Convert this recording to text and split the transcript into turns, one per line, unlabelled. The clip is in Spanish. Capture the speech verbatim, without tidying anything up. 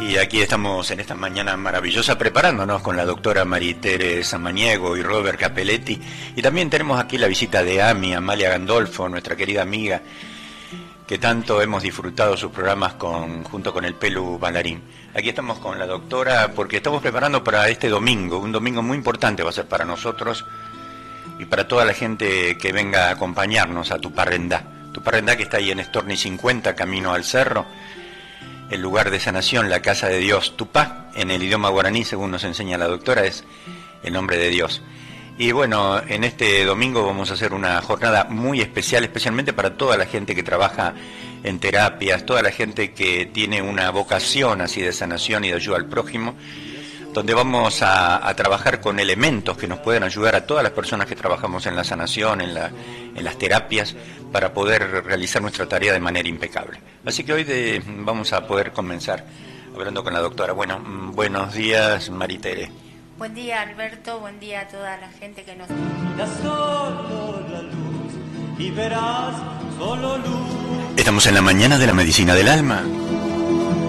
Y aquí estamos en esta mañana maravillosa preparándonos con la doctora Maritere Samaniego y Robert Capelletti. Y también tenemos aquí la visita de Ami, Amalia Gandolfo, nuestra querida amiga, que tanto hemos disfrutado sus programas con, junto con el Pelu Bailarín. Aquí estamos con la doctora porque estamos preparando para este domingo, un domingo muy importante va a ser para nosotros y para toda la gente que venga a acompañarnos a Tuparrendá. Tuparrendá, que está ahí en Storni cincuenta, camino al cerro, el lugar de sanación, la casa de Dios. Tupá, en el idioma guaraní, según nos enseña la doctora, es el nombre de Dios. Y bueno, en este domingo vamos a hacer una jornada muy especial, especialmente para toda la gente que trabaja en terapias, toda la gente que tiene una vocación así de sanación y de ayuda al prójimo, donde vamos a, a trabajar con elementos que nos pueden ayudar a todas las personas que trabajamos en la sanación, en, la, en las terapias, para poder realizar nuestra tarea de manera impecable. Así que hoy de, vamos a poder comenzar hablando con la doctora. Bueno, buenos días, Maritere.
Buen día, Alberto, buen día a toda la gente que nos...
Mira solo la luz y verás solo luz.
Estamos en la mañana de la medicina del alma